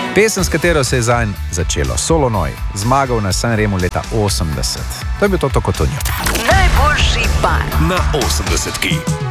Pesem, s katero se je zanj začelo Solonoj, zmagal na Sanremu leta 80. To je bil Toto Cutugno. Najboljši par na 80-ki.